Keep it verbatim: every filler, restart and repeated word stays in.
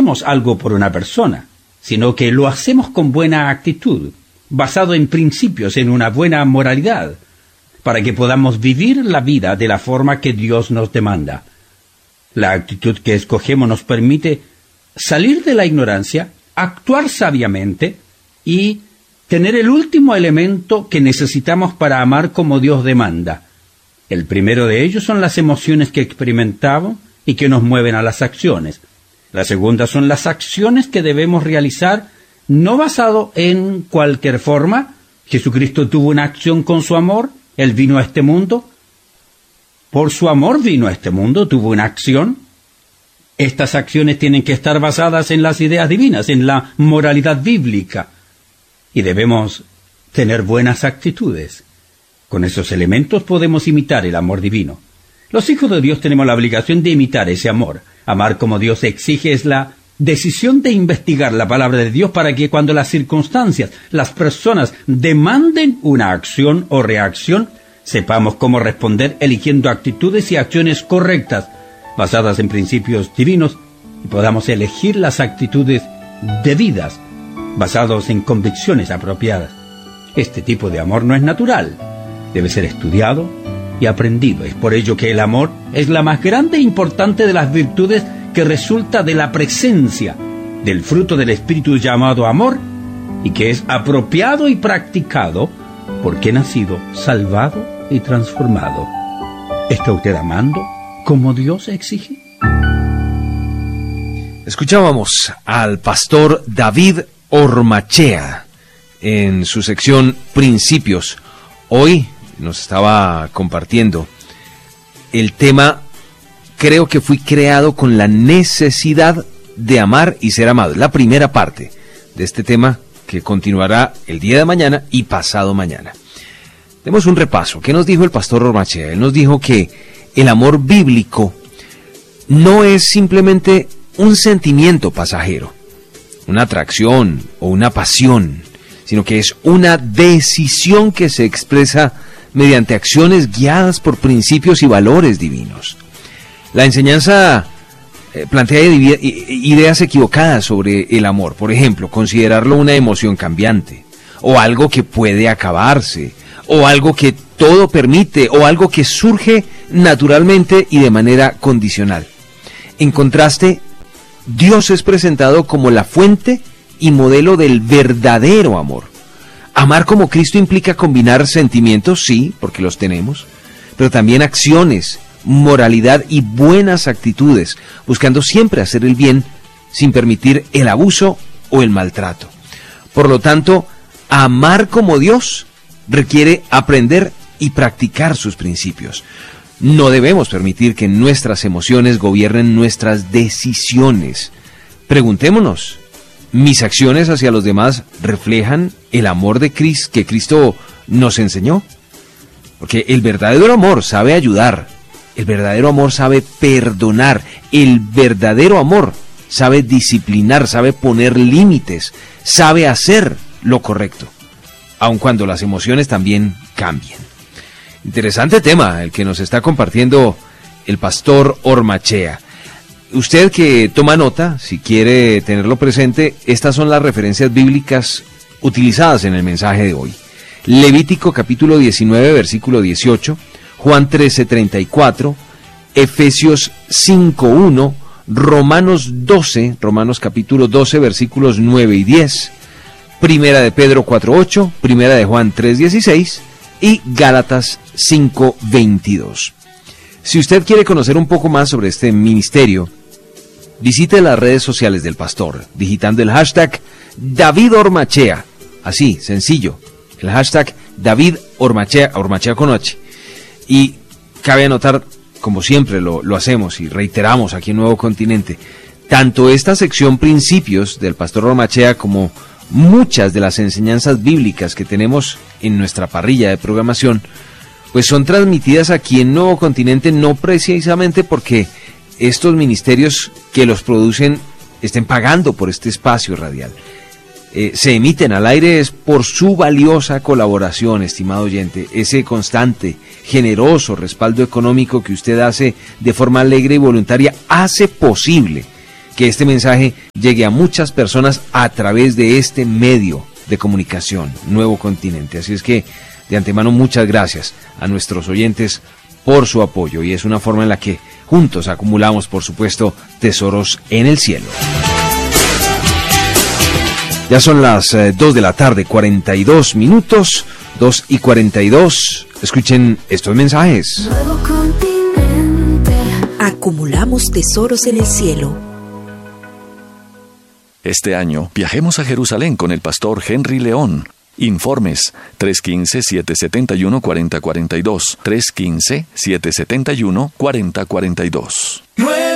hacemos algo por una persona, sino que lo hacemos con buena actitud, basado en principios, en una buena moralidad, para que podamos vivir la vida de la forma que Dios nos demanda. La actitud que escogemos nos permite salir de la ignorancia, actuar sabiamente y tener el último elemento que necesitamos para amar como Dios demanda. El primero de ellos son las emociones que experimentamos y que nos mueven a las acciones. La segunda son las acciones que debemos realizar, no basado en cualquier forma. Jesucristo tuvo una acción con su amor, Él vino a este mundo. Por su amor vino a este mundo, tuvo una acción. Estas acciones tienen que estar basadas en las ideas divinas, en la moralidad bíblica. Y debemos tener buenas actitudes. Con esos elementos podemos imitar el amor divino. Los hijos de Dios tenemos la obligación de imitar ese amor. Amar como Dios exige es la decisión de investigar la palabra de Dios para que cuando las circunstancias, las personas demanden una acción o reacción, sepamos cómo responder eligiendo actitudes y acciones correctas, basadas en principios divinos, y podamos elegir las actitudes debidas, basados en convicciones apropiadas. Este tipo de amor no es natural, debe ser estudiado y aprendido. Es por ello que el amor es la más grande e importante de las virtudes que resulta de la presencia del fruto del Espíritu llamado amor, y que es apropiado y practicado por quien ha sido salvado y transformado. ¿Está usted amando como Dios exige? Escuchábamos al pastor David Ormachea en su sección Principios. Hoy nos estaba compartiendo el tema "Creo que fui creado con la necesidad de amar y ser amado". La primera parte de este tema que continuará el día de mañana y pasado mañana. Demos un repaso. ¿Qué nos dijo el pastor Ormachea? Él nos dijo que el amor bíblico no es simplemente un sentimiento pasajero, una atracción o una pasión, sino que es una decisión que se expresa mediante acciones guiadas por principios y valores divinos. La enseñanza eh, plantea ideas equivocadas sobre el amor. Por ejemplo, considerarlo una emoción cambiante, o algo que puede acabarse, o algo que todo permite, o algo que surge naturalmente y de manera condicional. En contraste, Dios es presentado como la fuente y modelo del verdadero amor. Amar como Cristo implica combinar sentimientos, sí, porque los tenemos, pero también acciones, moralidad y buenas actitudes, buscando siempre hacer el bien sin permitir el abuso o el maltrato. Por lo tanto, amar como Dios requiere aprender y practicar sus principios. No debemos permitir que nuestras emociones gobiernen nuestras decisiones. Preguntémonos, ¿mis acciones hacia los demás reflejan el amor de Cristo que Cristo nos enseñó? Porque el verdadero amor sabe ayudar, el verdadero amor sabe perdonar, el verdadero amor sabe disciplinar, sabe poner límites, sabe hacer lo correcto, aun cuando las emociones también cambien. Interesante tema el que nos está compartiendo el pastor Ormachea. Usted que toma nota, si quiere tenerlo presente, estas son las referencias bíblicas utilizadas en el mensaje de hoy. Levítico capítulo diecinueve, versículo dieciocho, Juan trece, treinta y cuatro, Efesios cinco, uno, Romanos doce, Romanos capítulo doce, versículos nueve y diez, Primera de Pedro cuatro, ocho, Primera de Juan tres, dieciséis y Gálatas cinco, veintidós. Si usted quiere conocer un poco más sobre este ministerio, visite las redes sociales del pastor, digitando el hashtag David Ormachea, así, sencillo, el hashtag David Ormachea, Ormachea con H. Y cabe anotar, como siempre lo, lo hacemos y reiteramos aquí en Nuevo Continente, tanto esta sección Principios del pastor Ormachea como muchas de las enseñanzas bíblicas que tenemos en nuestra parrilla de programación, pues son transmitidas aquí en Nuevo Continente, no precisamente porque estos ministerios que los producen estén pagando por este espacio radial. Eh, se emiten al aire es por su valiosa colaboración, estimado oyente, ese constante, generoso respaldo económico que usted hace de forma alegre y voluntaria hace posible que este mensaje llegue a muchas personas a través de este medio de comunicación, Nuevo Continente. Así es que, de antemano, muchas gracias a nuestros oyentes por su apoyo, y es una forma en la que juntos acumulamos, por supuesto, tesoros en el cielo. Ya son las eh, dos de la tarde, cuarenta y dos minutos, dos y cuarenta y dos. Escuchen estos mensajes. Nuevo Continente. Acumulamos tesoros en el cielo. Este año viajemos a Jerusalén con el pastor Henry León. Informes tres uno cinco, siete siete uno, cuatro cero cuatro dos, tres uno cinco, siete siete uno, cuatro cero cuatro dos.